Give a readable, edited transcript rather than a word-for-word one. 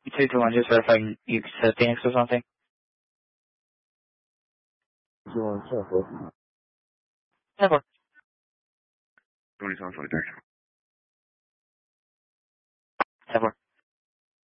3, 2, 1, just verifying you said Phoenix or something? 2, 1, 7, 4. 7, 4. 重力舱手榴弹。 7, 4.